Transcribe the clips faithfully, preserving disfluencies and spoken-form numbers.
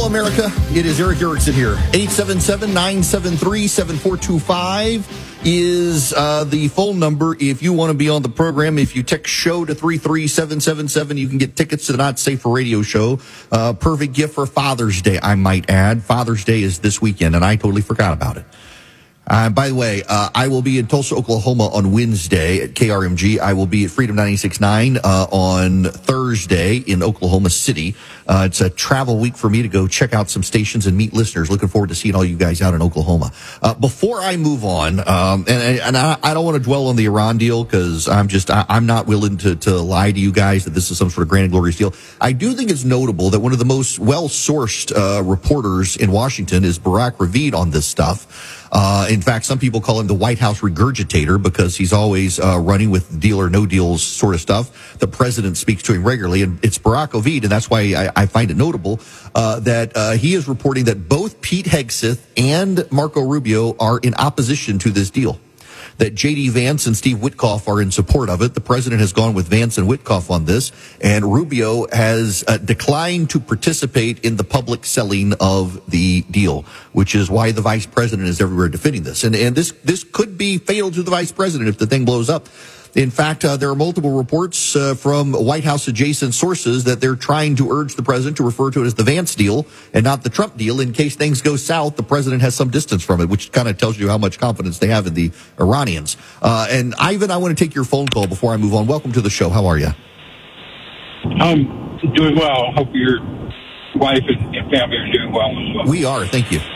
America. It is Eric Erickson here. eight seven seven, nine seven three, seven four two five is uh, the phone number if you want to be on the program. If you text show to three three seven seven seven, you can get tickets to the Not Safe for Radio show. Uh, perfect gift for Father's Day, I might add. Father's Day is this weekend, and I totally forgot about it. Uh, by the way, uh, I will be in Tulsa, Oklahoma on Wednesday at K R M G. I will be at Freedom ninety-six point nine uh, on Thursday in Oklahoma City. Uh, it's a travel week for me to go check out some stations and meet listeners. Looking forward to seeing all you guys out in Oklahoma. Uh, before I move on, um, and, and I, I don't want to dwell on the Iran deal because I'm just, I, I'm not willing to, to lie to you guys that this is some sort of grand and glorious deal. I do think it's notable that one of the most well-sourced uh, reporters in Washington is Barak Ravid on this stuff. Uh, in fact, some people call him the White House regurgitator because he's always uh, running with deal or no deals sort of stuff. The president speaks to him regularly, and it's Barak Ravid, and that's why I, I find it notable uh, that uh, he is reporting that both Pete Hegseth and Marco Rubio are in opposition to this deal. That J D Vance and Steve Witkoff are in support of it. The president has gone with Vance and Witkoff on this, and Rubio has uh, declined to participate in the public selling of the deal, which is why the vice president is everywhere defending this. And, and this, this could be fatal to the vice president if the thing blows up. In fact, uh, there are multiple reports uh, from White House adjacent sources that they're trying to urge the president to refer to it as the Vance deal and not the Trump deal. In case things go south, the president has some distance from it, which kind of tells you how much confidence they have in the Iranians. Uh, and Ivan, I want to take your phone call before I move on. Welcome to the show. How are you? I'm doing well. Hope your wife and family are doing well as well. We are. Thank you.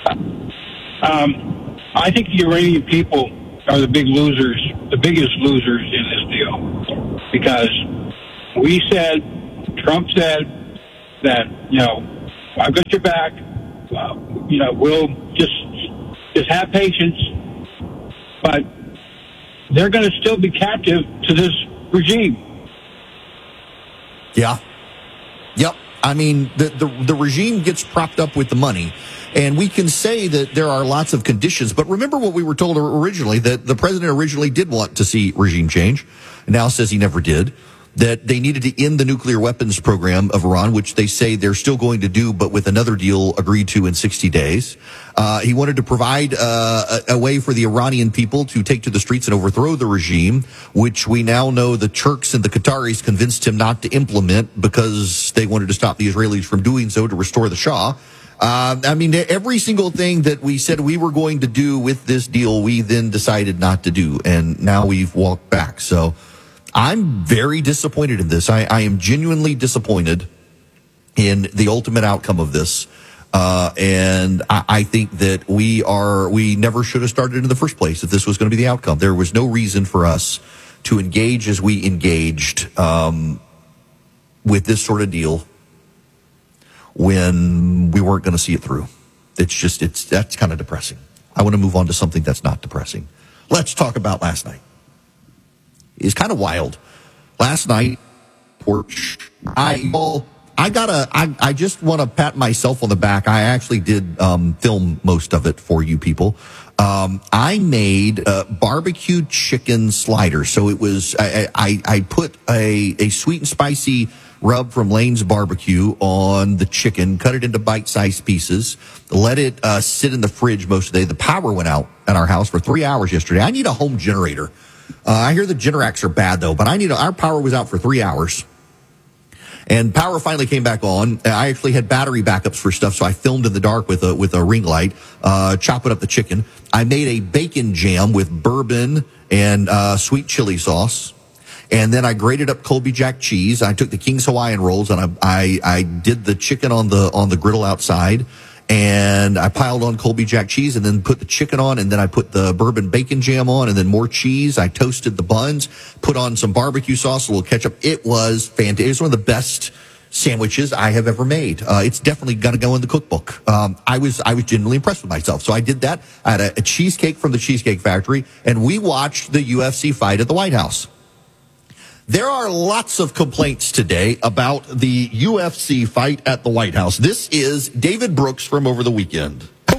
Um, I think the Iranian people are the big losers, the biggest losers in this deal, because we said, Trump said that, you know, I've got your back, uh, you know, we'll just, just have patience, but they're going to still be captive to this regime. Yeah. Yep. I mean, the, the, the regime gets propped up with the money. And we can say that there are lots of conditions, but remember what we were told originally, that the president originally did want to see regime change, and now says he never did, that they needed to end the nuclear weapons program of Iran, which they say they're still going to do, but with another deal agreed to in sixty days. Uh, he wanted to provide uh, a, a way for the Iranian people to take to the streets and overthrow the regime, which we now know the Turks and the Qataris convinced him not to implement because they wanted to stop the Israelis from doing so to restore the Shah. Uh, I mean, every single thing that we said we were going to do with this deal, we then decided not to do, and now we've walked back. So I'm very disappointed in this. I, I am genuinely disappointed in the ultimate outcome of this. Uh, and I, I think that we are, we never should have started in the first place if this was going to be the outcome. There was no reason for us to engage as we engaged, um, with this sort of deal when we weren't going to see it through. It's just, it's, that's kind of depressing. I want to move on to something that's not depressing. Let's talk about last night. It's kind of wild. Last night, porch, I, well, I gotta, I, I just want to pat myself on the back. I actually did, um, film most of it for you people. Um, I made, uh, barbecue chicken sliders. So it was, I, I, I put a, a sweet and spicy rub from Lane's Barbecue on the chicken, cut it into bite-sized pieces, let it uh, sit in the fridge most of the day. The power went out at our house for three hours yesterday. I need a home generator. Uh, I hear the Generacs are bad, though, but I need a, our power was out for three hours. And power finally came back on. I actually had battery backups for stuff, so I filmed in the dark with a with a ring light, uh, chopping up the chicken. I made a bacon jam with bourbon and uh, sweet chili sauce. And then I grated up Colby Jack cheese. I took the King's Hawaiian rolls and I, I, I did the chicken on the, on the griddle outside. And I piled on Colby Jack cheese and then put the chicken on. And then I put the bourbon bacon jam on and then more cheese. I toasted the buns, put on some barbecue sauce, a little ketchup. It was fantastic. It was one of the best sandwiches I have ever made. Uh, it's definitely going to go in the cookbook. Um, I was, I was genuinely impressed with myself. So I did that. I had a, a cheesecake from the Cheesecake Factory and we watched the U F C fight at the White House. There are lots of complaints today about the U F C fight at the White House. This is David Brooks from over the weekend. Why,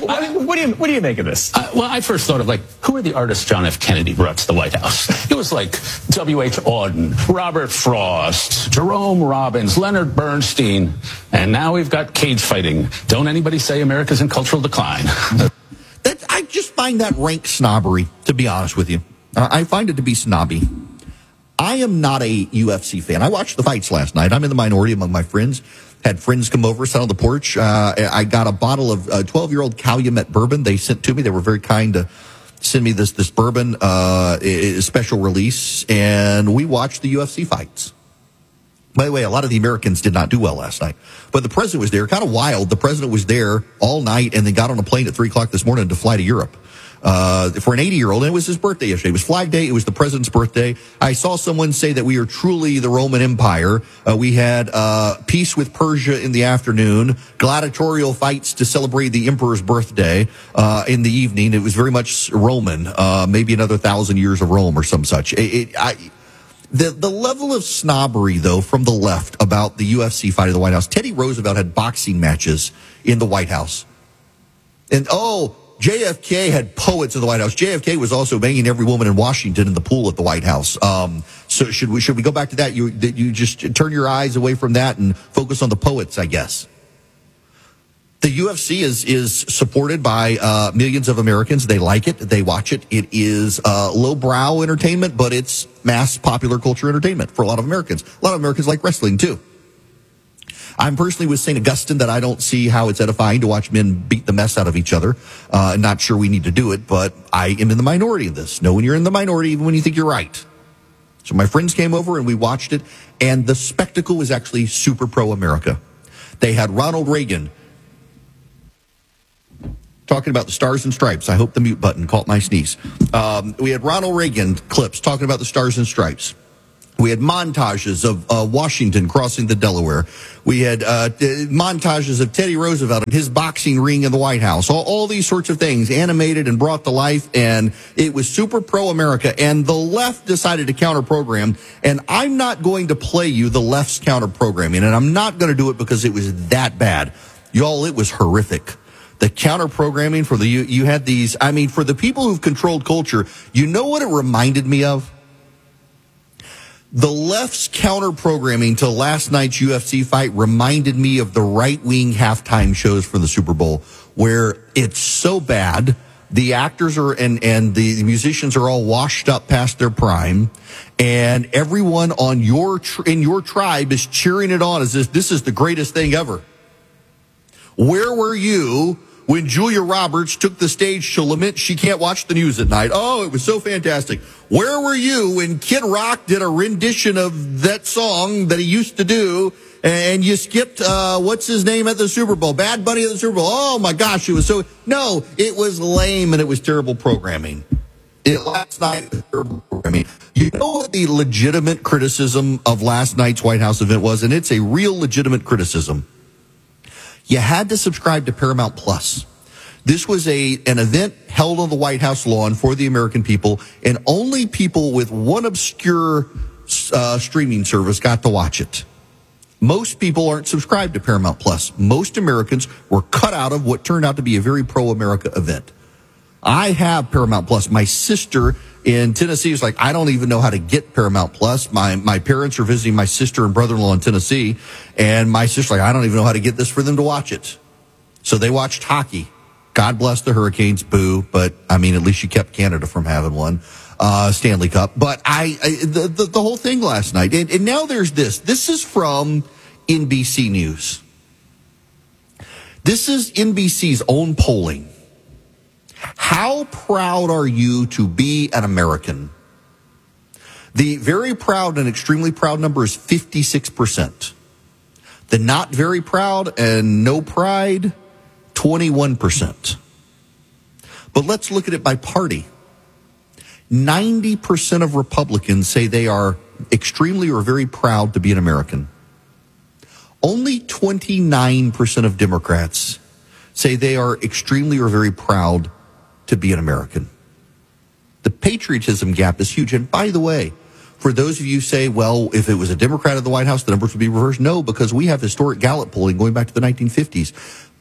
what do you what do you make of this? Uh, well, I first thought of, like, who are the artists John F. Kennedy brought to the White House? It was like W H. Auden, Robert Frost, Jerome Robbins, Leonard Bernstein, and now we've got cage fighting. Don't anybody say America's in cultural decline. That, I just find that rank snobbery, to be honest with you. Uh, I find it to be snobby. I am not a U F C fan. I watched the fights last night. I'm in the minority among my friends. Had friends come over, sat on the porch. Uh, I got a bottle of uh, twelve-year-old Calumet bourbon they sent to me. They were very kind to send me this this bourbon uh, special release, and we watched the U F C fights. By the way, a lot of the Americans did not do well last night. But the president was there. Kind of wild. The president was there all night and then got on a plane at three o'clock this morning to fly to Europe. Uh, for an eighty-year-old, and it was his birthday yesterday. It was Flag Day. It was the president's birthday. I saw someone say that we are truly the Roman Empire. Uh, we had uh, peace with Persia in the afternoon, gladiatorial fights to celebrate the emperor's birthday uh, in the evening. It was very much Roman, uh, maybe another thousand years of Rome or some such. It, it, I, the the level of snobbery, though, from the left about the U F C fight at the White House. Teddy Roosevelt had boxing matches in the White House, and oh. J F K had poets in the White House. J F K was also banging every woman in Washington in the pool at the White House. Um, so should we should we go back to that? You that you just turn your eyes away from that and focus on the poets, I guess. The U F C is is supported by uh, millions of Americans. They like it. They watch it. It is uh, lowbrow entertainment, but it's mass popular culture entertainment for a lot of Americans. A lot of Americans like wrestling too. I'm personally with Saint Augustine that I don't see how it's edifying to watch men beat the mess out of each other. Uh, not sure we need to do it, but I am in the minority in this. Know when you're in the minority, even when you think you're right. So my friends came over and we watched it, and the spectacle was actually super pro-America. They had Ronald Reagan talking about the Stars and Stripes. I hope the mute button caught my sneeze. Um, we had Ronald Reagan clips talking about the Stars and Stripes. We had montages of uh, Washington crossing the Delaware. We had uh, montages of Teddy Roosevelt and his boxing ring in the White House. All, all these sorts of things animated and brought to life, and it was super pro-America. And the left decided to counter-program, and I'm not going to play you the left's counter-programming, and I'm not going to do it because it was that bad. Y'all, it was horrific. The counter-programming for the, you, you had these, I mean, for the people who've controlled culture, you know what it reminded me of? The left's counter-programming to last night's U F C fight reminded me of the right-wing halftime shows for the Super Bowl, where it's so bad, the actors are and, and the musicians are all washed up past their prime, and everyone on your tr- in your tribe is cheering it on as if this is the greatest thing ever. Where were you when Julia Roberts took the stage to lament she can't watch the news at night? Oh, it was so fantastic. Where were you when Kid Rock did a rendition of that song that he used to do, and you skipped, uh, what's his name at the Super Bowl? Bad Bunny at the Super Bowl. Oh, my gosh, it was so... No, it was lame, and it was terrible programming. It last night was terrible programming. You know what the legitimate criticism of last night's White House event was? And it's a real legitimate criticism. You had to subscribe to Paramount Plus. This was a an event held on the White House lawn for the American people, and only people with one obscure uh, streaming service got to watch it. Most people aren't subscribed to Paramount Plus. Most Americans were cut out of what turned out to be a very pro-America event. I have Paramount Plus. My sister in Tennessee is like, I don't even know how to get Paramount Plus. My my parents are visiting my sister and brother-in-law in Tennessee, and my sister's like, I don't even know how to get this for them to watch it. So they watched hockey. God bless the Hurricanes, boo. But, I mean, at least you kept Canada from having one, uh, Stanley Cup. But I, I the, the, the whole thing last night, and, and now there's this. This is from N B C News. This is N B C's own polling. How proud are you to be an American? The very proud and extremely proud number is fifty-six percent. The not very proud and no pride, twenty-one percent. But let's look at it by party. ninety percent of Republicans say they are extremely or very proud to be an American. Only twenty-nine percent of Democrats say they are extremely or very proud to be an American. The patriotism gap is huge. And by the way, for those of you who say, well, if it was a Democrat at the White House, the numbers would be reversed. No, because we have historic Gallup polling going back to the nineteen fifties.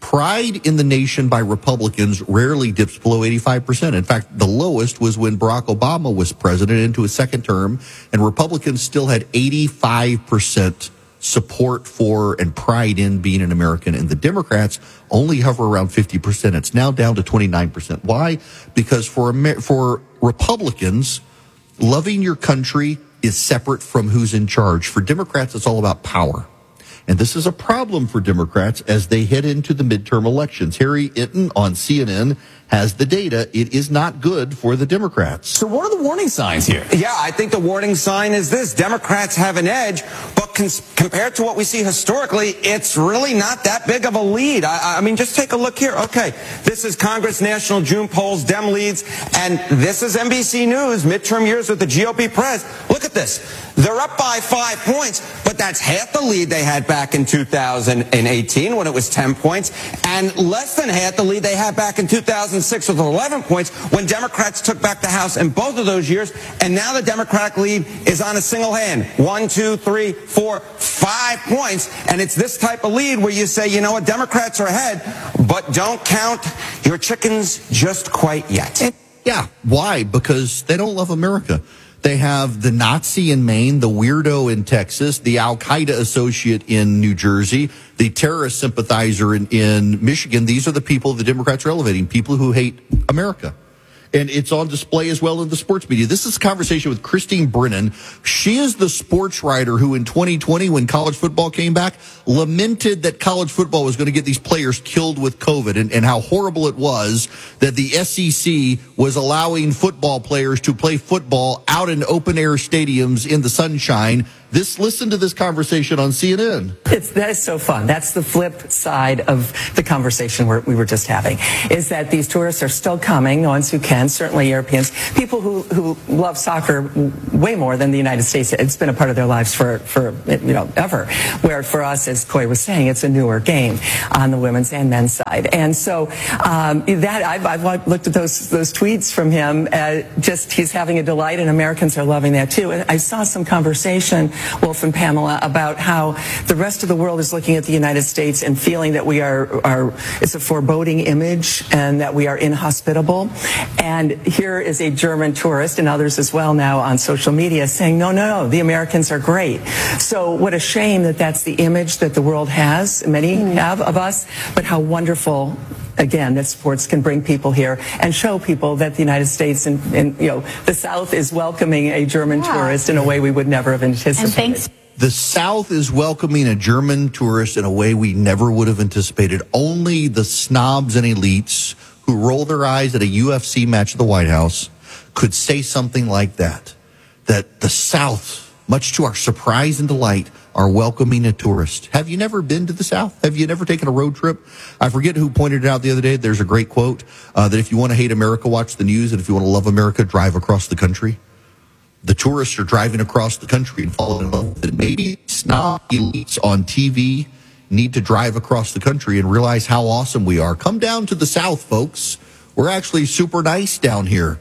pride in the nation by Republicans rarely dips below eighty-five percent. In fact, the lowest was when Barack Obama was president into his second term, and Republicans still had eighty-five percent support for and pride in being an American, and the Democrats only hover around fifty percent. It's now down to twenty-nine percent. Why? Because for Amer- for Republicans, loving your country is separate from who's in charge. For Democrats, it's all about power. And this is a problem for Democrats as they head into the midterm elections. Harry Itten on C N N has the data. It is not good for the Democrats. So what are the warning signs here? Yeah, I think the warning sign is this. Democrats have an edge, but cons- compared to what we see historically, it's really not that big of a lead. I, I mean, just take a look here. Okay, this is Congress National June polls, Dem leads, and this is N B C News, midterm years with the G O P press. Look at this. They're up by five points, but that's half the lead they had back in two thousand eighteen when it was ten points, and less than half the lead they had back in two thousand six with eleven points when Democrats took back the House in both of those years, and now the Democratic lead is on a single hand. One, two, three, four, five points, and it's this type of lead where you say, you know what, Democrats are ahead, but don't count your chickens just quite yet. Yeah, why? Because they don't love America. They have the Nazi in Maine, the weirdo in Texas, the Al-Qaeda associate in New Jersey, the terrorist sympathizer in, in Michigan. These are the people the Democrats are elevating, people who hate America. And it's on display as well in the sports media. This is a conversation with Christine Brennan. She is the sports writer who in twenty twenty, when college football came back, lamented that college football was going to get these players killed with COVID, and, and how horrible it was that the S E C was allowing football players to play football out in open-air stadiums in the sunshine. This, listen to this conversation on C N N. It's, that is so fun. That's the flip side of the conversation we're, we were just having, is that these tourists are still coming, the ones who can, certainly Europeans, people who, who love soccer way more than the United States. It's been a part of their lives for, for you know, ever. Where for us, as Coy was saying, it's a newer game on the women's and men's side. And so um, that I've, I've looked at those those tweets from him. Uh, just he's having a delight, and Americans are loving that too. And I saw some conversation, Wolf and Pamela, about how the rest of the world is looking at the United States and feeling that we are, are it's a foreboding image and that we are inhospitable. And here is a German tourist and others as well now on social media saying, no, no, no, the Americans are great. So what a shame that that's the image that the world has, many have of us, but how wonderful, again, that sports can bring people here and show people that the United States and, and you know, the South is welcoming a German yeah. tourist in a way we would never have anticipated. And thanks. The South is welcoming a German tourist in a way we never would have anticipated. Only the snobs and elites who roll their eyes at a U F C match at the White House could say something like that. That the South, much to our surprise and delight, are welcoming a tourist. Have you never been to the South? Have you never taken a road trip? I forget who pointed it out the other day. There's a great quote uh, that if you want to hate America, watch the news, and if you want to love America, drive across the country. The tourists are driving across the country and falling in love with it. Maybe snob elites on T V need to drive across the country and realize how awesome we are. Come down to the South, folks. We're actually super nice down here.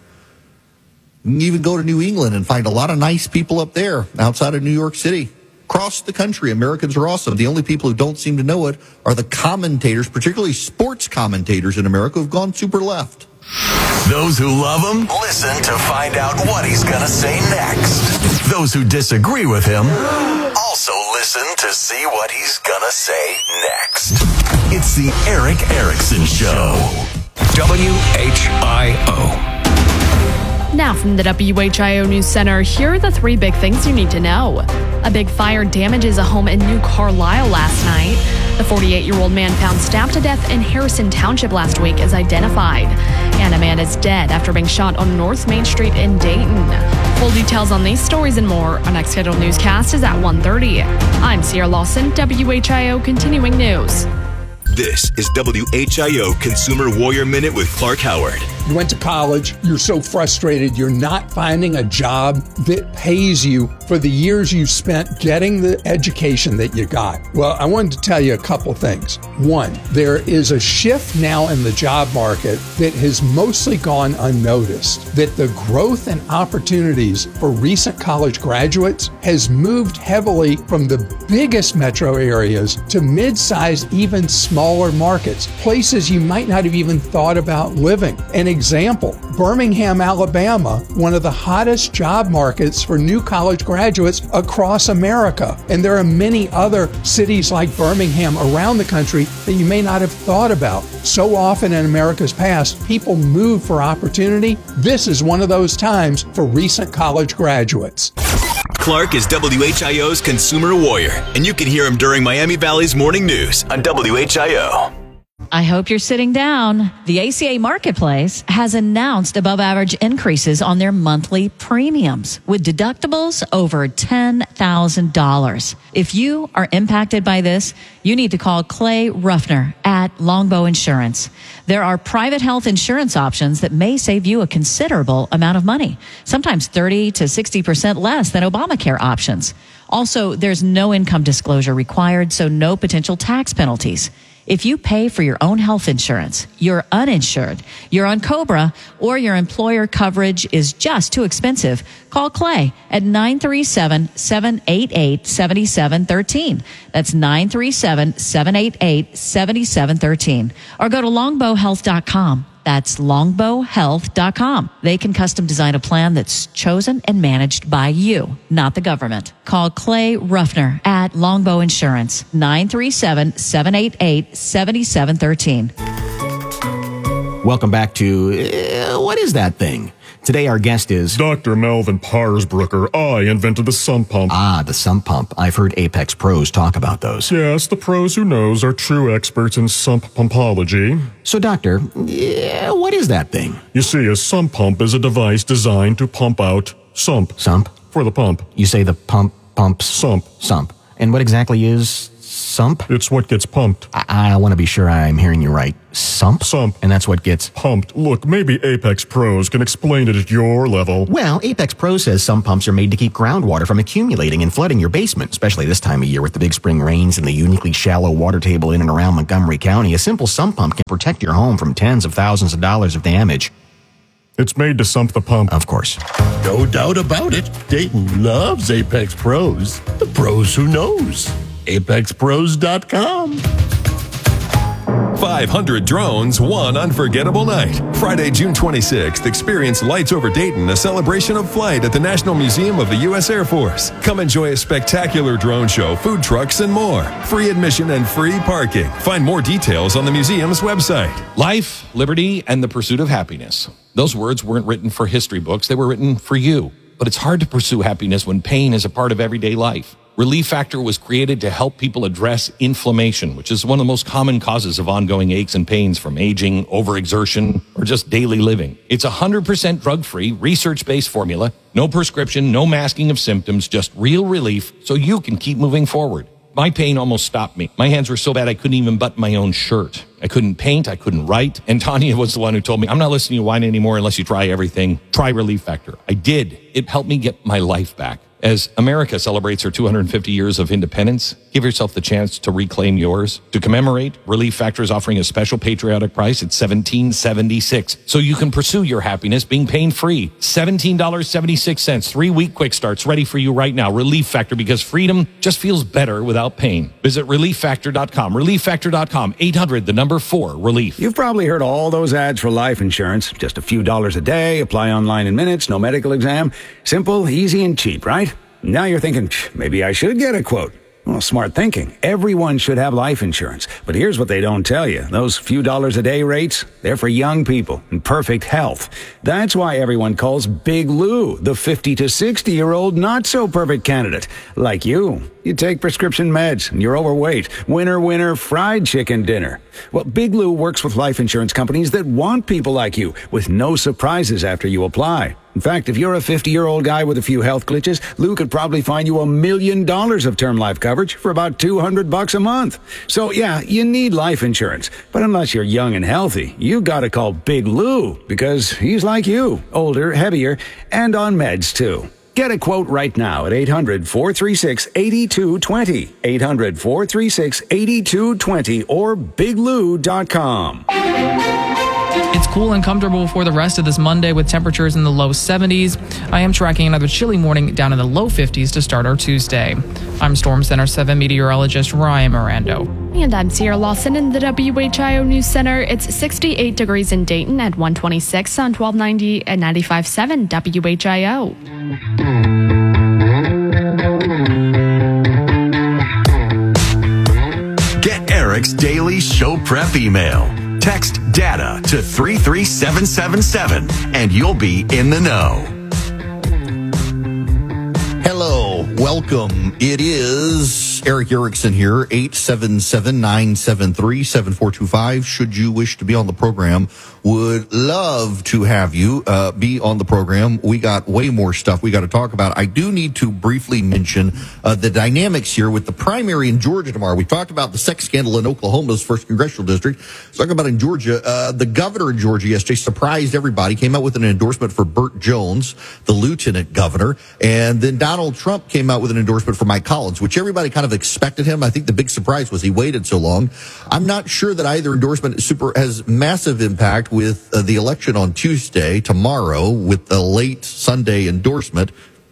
You can even go to New England and find a lot of nice people up there outside of New York City. Across the country, Americans are awesome. The only people who don't seem to know it are the commentators, particularly sports commentators in America, who've gone super left. Those who love him, listen to find out what he's going to say next. Those who disagree with him, also listen to see what he's going to say next. It's the Erick Erickson Show. W H I O. Now from the W H I O News Center, here are the three big things you need to know. A big fire damages a home in New Carlisle last night. The forty-eight-year-old man found stabbed to death in Harrison Township last week is identified. And a man is dead after being shot on North Main Street in Dayton. Full details on these stories and more. Our next scheduled newscast is at one thirty. I'm Sierra Lawson, W H I O Continuing News. This is W H I O Consumer Warrior Minute with Clark Howard. You went to college, you're so frustrated, you're not finding a job that pays you for the years you spent getting the education that you got. Well, I wanted to tell you a couple things. One, there is a shift now in the job market that has mostly gone unnoticed, that the growth and opportunities for recent college graduates has moved heavily from the biggest metro areas to mid-sized, even smaller markets, places you might not have even thought about living. An example, Birmingham, Alabama, one of the hottest job markets for new college graduates across America. And there are many other cities like Birmingham around the country that you may not have thought about. So often in America's past, people move for opportunity. This is one of those times for recent college graduates. Clark is W H I O's consumer warrior, and you can hear him during Miami Valley's morning news on W H I O. I hope you're sitting down. The A C A Marketplace has announced above average increases on their monthly premiums with deductibles over ten thousand dollars. If you are impacted by this, you need to call Clay Ruffner at Longbow Insurance. There are private health insurance options that may save you a considerable amount of money, sometimes thirty to sixty percent less than Obamacare options. Also, there's no income disclosure required, so no potential tax penalties. If you pay for your own health insurance, you're uninsured, you're on COBRA, or your employer coverage is just too expensive, call Clay at nine three seven, seven eight eight, seven seven one three. That's nine three seven, seven eight eight, seven seven one three. Or go to longbow health dot com. That's longbow health dot com. They can custom design a plan that's chosen and managed by you, not the government. Call Clay Ruffner at Longbow Insurance, nine three seven, seven eight eight, seven seven one three. Welcome back to, uh, what is that thing? Today our guest is Doctor Melvin Parsbrucker. I invented the sump pump. Ah, the sump pump. I've heard Apex pros talk about those. Yes, the pros who knows are true experts in sump pumpology. So, doctor, yeah, what is that thing? You see, a sump pump is a device designed to pump out sump. Sump? For the pump. You say the pump pumps? Sump. Sump. And what exactly is sump? It's what gets pumped. I, I want to be sure I'm hearing you right. Sump? Sump. And that's what gets pumped. Look, maybe Apex Pros can explain it at your level. Well, Apex Pro says sump pumps are made to keep groundwater from accumulating and flooding your basement, especially this time of year with the big spring rains and the uniquely shallow water table in and around Montgomery County. A simple sump pump can protect your home from tens of thousands of dollars of damage. It's made to sump the pump. Of course. No doubt about it. Dayton loves Apex Pros. The pros who knows. apex pros dot com. five hundred drones, one unforgettable night. Friday, June twenty-sixth, experience Lights Over Dayton, a celebration of flight at the National Museum of the U S Air Force. Come enjoy a spectacular drone show, food trucks, and more. Free admission and free parking. Find more details on the museum's website. Life, liberty, and the pursuit of happiness. Those words weren't written for history books. They were written for you. But it's hard to pursue happiness when pain is a part of everyday life. Relief Factor was created to help people address inflammation, which is one of the most common causes of ongoing aches and pains from aging, overexertion, or just daily living. It's a one hundred percent drug-free, research-based formula, no prescription, no masking of symptoms, just real relief so you can keep moving forward. My pain almost stopped me. My hands were so bad I couldn't even button my own shirt. I couldn't paint, I couldn't write. And Tanya was the one who told me, I'm not listening to you whine anymore unless you try everything. Try Relief Factor. I did. It helped me get my life back. As America celebrates her two hundred fifty years of independence, give yourself the chance to reclaim yours. To commemorate, Relief Factor is offering a special patriotic price at seventeen seventy-six, so you can pursue your happiness being pain-free. seventeen seventy-six, three-week quick starts ready for you right now. Relief Factor, because freedom just feels better without pain. Visit relief factor dot com. relief factor dot com. eight hundred, the number four, relief. You've probably heard all those ads for life insurance. Just a few dollars a day, apply online in minutes, no medical exam. Simple, easy, and cheap, right? Now you're thinking, maybe I should get a quote. Well, smart thinking. Everyone should have life insurance. But here's what they don't tell you. Those few dollars a day rates, they're for young people in perfect health. That's why everyone calls Big Lou the fifty to sixty-year-old not-so-perfect candidate. Like you. You take prescription meds and you're overweight. Winner, winner, fried chicken dinner. Well, Big Lou works with life insurance companies that want people like you with no surprises after you apply. In fact, if you're a fifty-year-old guy with a few health glitches, Lou could probably find you a million dollars of term life coverage for about two hundred bucks a month. So yeah, you need life insurance. But unless you're young and healthy, you gotta call Big Lou because he's like you, older, heavier, and on meds too. Get a quote right now at eight hundred, four three six, eight two two zero, eight hundred, four three six, eight two two zero, or big lou dot com. It's cool and comfortable for the rest of this Monday with temperatures in the low seventies. I am tracking another chilly morning down in the low fifties to start our Tuesday. I'm Storm Center seven meteorologist Ryan Mirando. And I'm Sierra Lawson in the W H I O News Center. It's sixty-eight degrees in Dayton at one twenty-six on twelve ninety and ninety-five point seven W H I O. Get Eric's daily show prep email. Text data to three three seven seven seven and you'll be in the know. Hello, welcome. It is Eric Erickson here, eight seven seven, nine seven three, seven four two five. Should you wish to be on the program, would love to have you uh, be on the program. We got way more stuff we got to talk about. I do need to briefly mention uh, the dynamics here with the primary in Georgia tomorrow. We talked about the sex scandal in Oklahoma's first congressional district. Let's talk about in Georgia. Uh, the governor of Georgia yesterday surprised everybody, came out with an endorsement for Burt Jones, the lieutenant governor, and then Donald Trump came out with an endorsement for Mike Collins, which everybody kind of expected him. I think the big surprise was he waited so long. I'm not sure that either endorsement super has massive impact with uh, the election on Tuesday, tomorrow, with the late Sunday endorsement.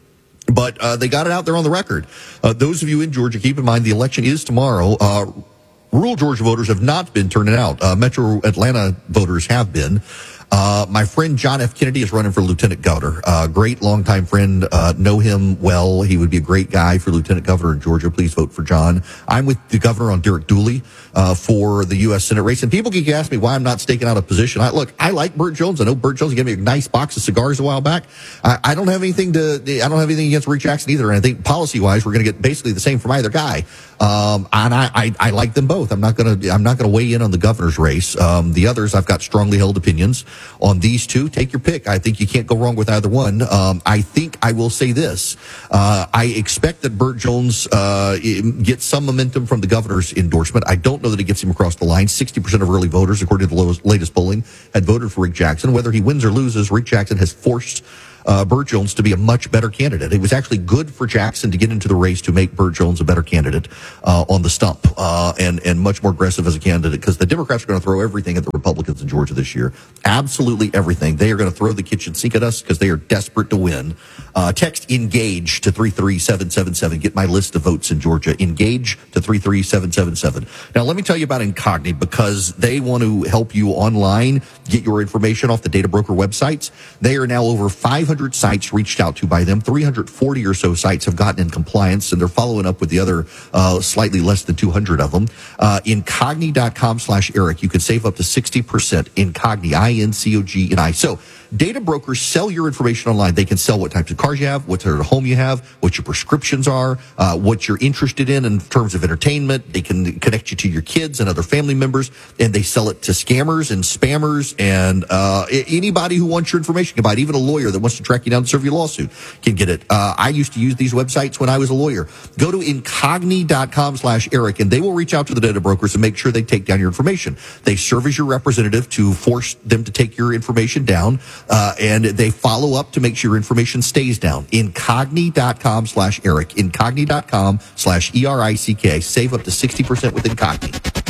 But uh, they got it out there on the record. Uh, those of you in Georgia, keep in mind the election is tomorrow. Uh, rural Georgia voters have not been turning out. Uh, Metro Atlanta voters have been. Uh, my friend John F. Kennedy is running for lieutenant governor. Uh, great longtime friend. Uh, know him well. He would be a great guy for lieutenant governor in Georgia. Please vote for John. I'm with the governor on Derek Dooley, uh, for the U S Senate race. And people keep asking me why I'm not staking out a position. I, look, I like Burt Jones. I know Burt Jones gave me a nice box of cigars a while back. I, I don't have anything to, I don't have anything against Rick Jackson either. And I think policy wise, we're going to get basically the same from either guy. Um, and I, I, I like them both. I'm not going to, I'm not going to weigh in on the governor's race. Um, the others, I've got strongly held opinions on these two. Take your pick. I think you can't go wrong with either one. Um, I think I will say this. Uh, I expect that Burt Jones, uh, gets some momentum from the governor's endorsement. I don't know that it gets him across the line. sixty percent of early voters, according to the lowest, latest polling, had voted for Rick Jackson. Whether he wins or loses, Rick Jackson has forced Uh, Burt Jones to be a much better candidate. It was actually good for Jackson to get into the race to make Burt Jones a better candidate uh, on the stump uh, and and much more aggressive as a candidate, because the Democrats are going to throw everything at the Republicans in Georgia this year. Absolutely everything. They are going to throw the kitchen sink at us because they are desperate to win. Uh, text ENGAGE to three three seven seven seven. Get my list of votes in Georgia. ENGAGE to three three seven seven seven. Now, let me tell you about Incogni, because they want to help you online get your information off the data broker websites. They are now over five hundred sites reached out to by them. three hundred forty or so sites have gotten in compliance, and they're following up with the other uh, slightly less than two hundred of them. Uh, Incogni.com slash Eric. You can save up to sixty percent. Incogni, I N C O G N I. So, data brokers sell your information online. They can sell what types of cars you have, what sort of home you have, what your prescriptions are, uh, what you're interested in in terms of entertainment. They can connect you to your kids and other family members, and they sell it to scammers and spammers and uh, anybody who wants your information can buy it. Even a lawyer that wants to track you down and serve you a lawsuit can get it. Uh, I used to use these websites when I was a lawyer. Go to Incogni.com slash Eric, and they will reach out to the data brokers and make sure they take down your information. They serve as your representative to force them to take your information down. Uh, and they follow up to make sure your information stays down. Incogni.com slash Eric. Incogni.com slash E R I C K. Save up to sixty percent with Incogni.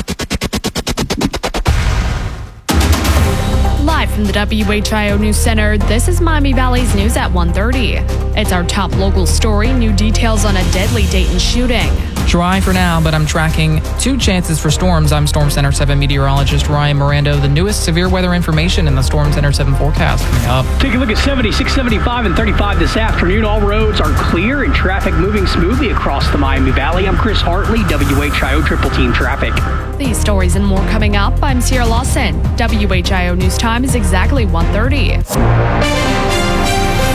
Live from the W H I O News Center, this is Miami Valley's News at one thirty. It's our top local story, new details on a deadly Dayton shooting. Dry for now, but I'm tracking two chances for storms. I'm Storm Center seven meteorologist Ryan Mirando. The newest severe weather information in the Storm Center seven forecast coming up. Take a look at seventy-six, seventy-five, and thirty-five this afternoon. All roads are clear and traffic moving smoothly across the Miami Valley. I'm Chris Hartley, W H I O Triple Team Traffic. These stories and more coming up. I'm Sierra Lawson. W H I O News Time is exactly one thirty. This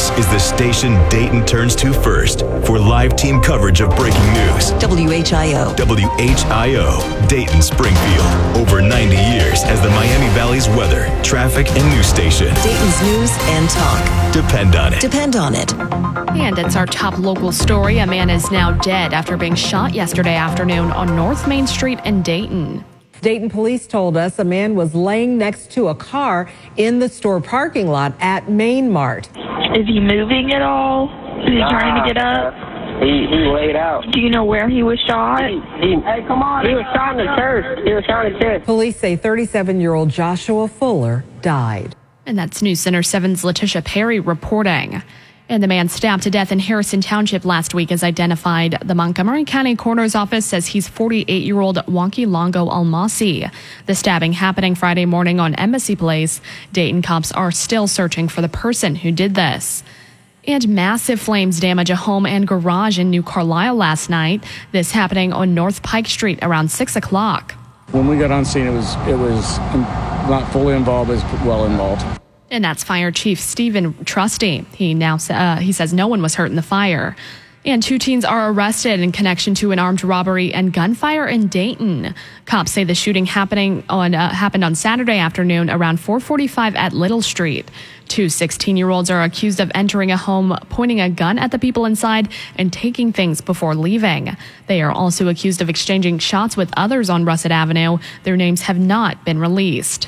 This is the station Dayton turns to first for live team coverage of breaking news. W H I O. W H I O, Dayton Springfield. Over ninety years as the Miami Valley's weather, traffic, and news station. Dayton's news and talk. Depend on it. Depend on it. And it's our top local story. A man is now dead after being shot yesterday afternoon on North Main Street in Dayton. Dayton police told us a man was laying next to a car in the store parking lot at Main Mart. Is he moving at all? Is he trying to get up? He, he laid out. Do you know where he was shot? He, he, hey, come on. He was shot in the church. He was shot in the church. Police say thirty-seven-year-old Joshua Fuller died. And that's News Center seven's Letitia Perry reporting. And the man stabbed to death in Harrison Township last week is identified. The Montgomery County Coroner's Office says he's forty-eight-year-old Wonky Longo Almasi. The stabbing happening Friday morning on Embassy Place. Dayton cops are still searching for the person who did this. And massive flames damage a home and garage in New Carlisle last night. This happening on North Pike Street around six o'clock. When we got on scene, it was it was not fully involved, it was well involved. And that's Fire Chief Stephen Trusty. He now uh, he says no one was hurt in the fire. And two teens are arrested in connection to an armed robbery and gunfire in Dayton. Cops say the shooting happening on uh, happened on Saturday afternoon around four forty-five at Little Street. Two sixteen-year-olds are accused of entering a home, pointing a gun at the people inside, and taking things before leaving. They are also accused of exchanging shots with others on Russet Avenue. Their names have not been released.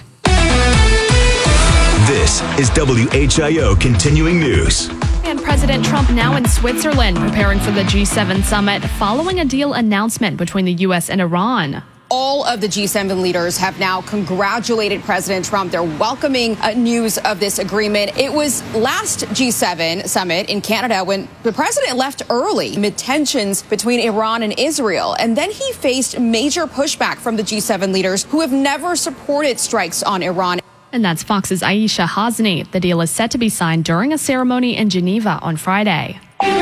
This is W H I O Continuing News. And President Trump now in Switzerland preparing for the G seven summit following a deal announcement between the U S and Iran. All of the G seven leaders have now congratulated President Trump. They're welcoming uh, news of this agreement. It was last G seven summit in Canada when the president left early amid tensions between Iran and Israel. And then he faced major pushback from the G seven leaders who have never supported strikes on Iran. And that's Fox's Aisha Hasni. The deal is set to be signed during a ceremony in Geneva on Friday.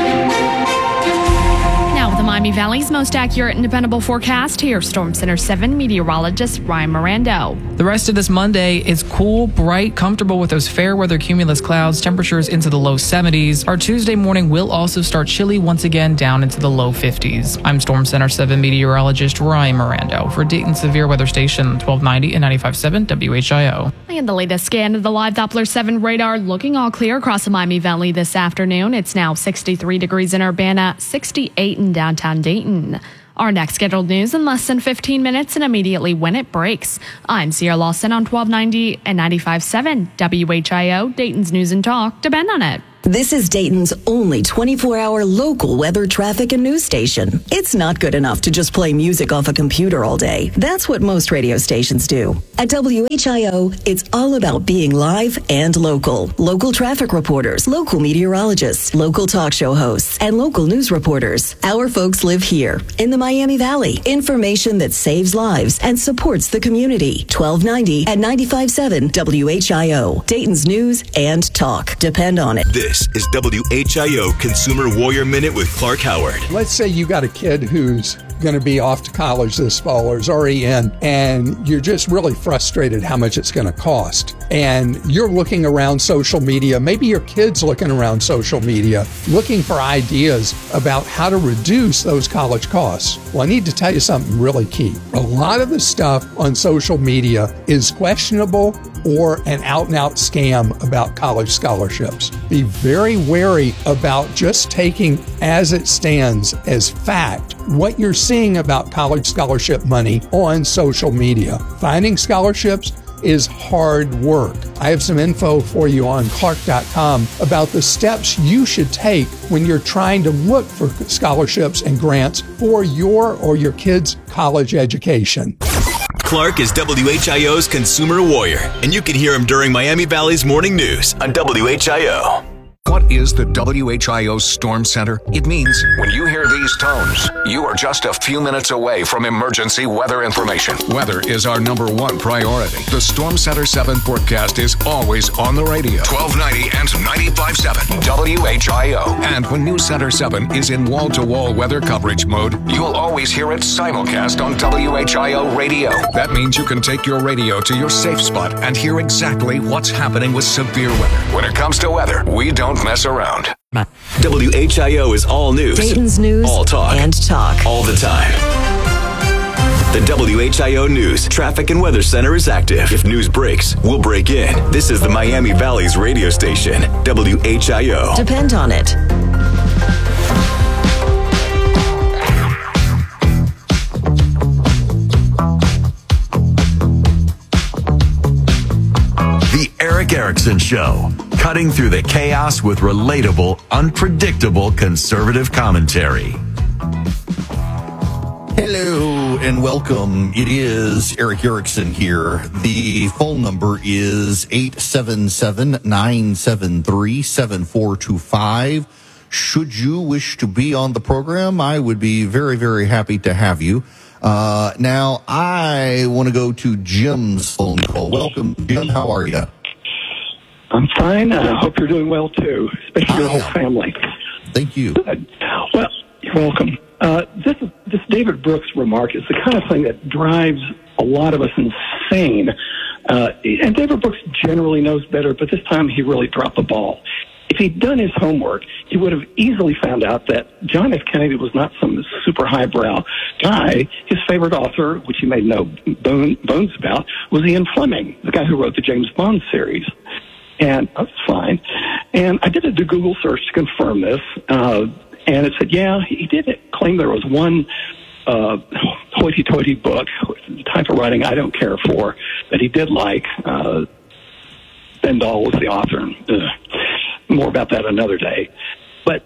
Now with the Miami Valley's most accurate and dependable forecast, here's Storm Center seven meteorologist Ryan Mirando. The rest of this Monday is cool, bright, comfortable with those fair weather cumulus clouds, temperatures into the low seventies. Our Tuesday morning will also start chilly once again down into the low fifties. I'm Storm Center seven meteorologist Ryan Mirando for Dayton Severe Weather Station twelve ninety and ninety-five point seven W H I O. And the latest scan of the live Doppler seven radar looking all clear across the Miami Valley this afternoon. It's now sixty-three degrees in Urbana, sixty-eight in downtown Dayton. Our next scheduled news in less than fifteen minutes and immediately when it breaks. I'm Sierra Lawson on twelve ninety and ninety-five point seven W H I O, Dayton's News and Talk. Depend on it. This is Dayton's only twenty-four hour local weather, traffic, and news station. It's not good enough to just play music off a computer all day. That's what most radio stations do. At W H I O, it's all about being live and local. Local traffic reporters, local meteorologists, local talk show hosts, and local news reporters. Our folks live here in the Miami Valley. Information that saves lives and supports the community. twelve ninety and ninety-five point seven W H I O, Dayton's News and Talk. Depend on it. This This is W H I O Consumer Warrior Minute with Clark Howard. Let's say you got a kid who's going to be off to college this fall or is already in, and you're just really frustrated how much it's going to cost. And you're looking around social media, maybe your kid's looking around social media, looking for ideas about how to reduce those college costs. Well, I need to tell you something really key. A lot of the stuff on social media is questionable or an out-and-out scam about college scholarships. Be very wary about just taking as it stands as fact what you're seeing about college scholarship money on social media. Finding scholarships is hard work. I have some info for you on Clark dot com about the steps you should take when you're trying to look for scholarships and grants for your or your kids' college education. Clark is W H I O's Consumer Warrior, and you can hear him during Miami Valley's Morning News on W H I O. What is the W H I O Storm Center? It means when you hear these tones, you are just a few minutes away from emergency weather information. Weather is our number one priority. The Storm Center seven forecast is always on the radio. twelve ninety and ninety-five point seven W H I O. And when News Center seven is in wall-to-wall weather coverage mode, you'll always hear it simulcast on W H I O radio. That means you can take your radio to your safe spot and hear exactly what's happening with severe weather. When it comes to weather, we don't mess around. W H I O is all news. Dayton's news. All talk. And talk. All the time. The W H I O News Traffic and Weather Center is active. If news breaks, we'll break in. This is the Miami Valley's radio station, W H I O. Depend on it. The Eric Erickson Show, cutting through the chaos with relatable, unpredictable conservative commentary. Hello and welcome. It is Eric Erickson here. The phone number is eight seven seven, nine seven three, seven four two five. Should you wish to be on the program, I would be very, very happy to have you. Uh, now, I want to go to Jim's phone call. Welcome, Jim. How are you? I'm fine. I hope you're doing well, too, especially your whole family. Thank you. Good. Well, you're welcome. Uh, this, this David Brooks remark is the kind of thing that drives a lot of us insane. Uh, and David Brooks generally knows better, but this time he really dropped the ball. If he'd done his homework, he would have easily found out that John F. Kennedy was not some super highbrow guy. His favorite author, which he made no bone, bones about, was Ian Fleming, the guy who wrote the James Bond series. And that's fine. And I did a Google search to confirm this, uh, and it said, yeah, he did claim there was one uh, hoity-toity book, type of writing I don't care for, that he did like. Uh, Stendhal was the author. Ugh. More about that another day. But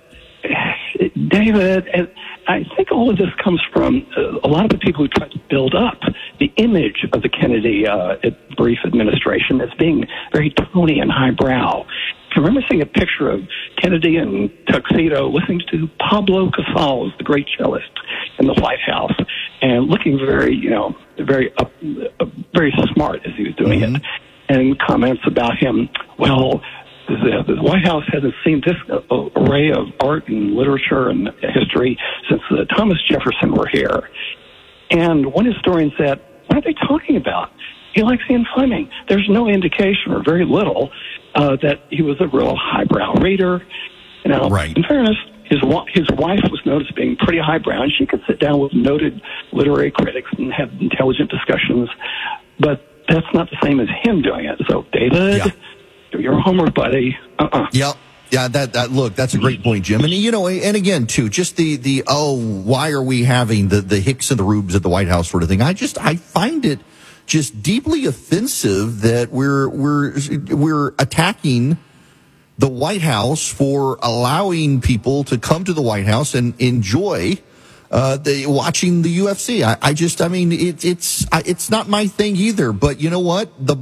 David, and I think all of this comes from uh, a lot of the people who try to build up the image of the Kennedy uh, brief administration as being very Tony and highbrow. I remember seeing a picture of Kennedy in tuxedo listening to Pablo Casals, the great cellist, in the White House, and looking very, you know, very up, uh, very smart as he was doing mm-hmm. it. And comments about him, well, The, the White House hasn't seen this uh, array of art and literature and history since uh, Thomas Jefferson were here. And one historian said, what are they talking about? He likes Ian Fleming. There's no indication, or very little, uh, that he was a real highbrow reader. You know, right. In fairness, his, his wife was noticed being pretty highbrow, and she could sit down with noted literary critics and have intelligent discussions. But that's not the same as him doing it. So, David... Yeah. Do your homework, buddy. Uh-uh. Yep. Yeah, that, that, look, that's a great point, Jim. And, you know, and again, too, just the, the, oh, why are we having the, the Hicks and the Rubes at the White House sort of thing? I just, I find it just deeply offensive that we're, we're, we're attacking the White House for allowing people to come to the White House and enjoy uh, the, watching the U F C. I, I just, I mean, it, it's, it's not my thing either, but you know what? The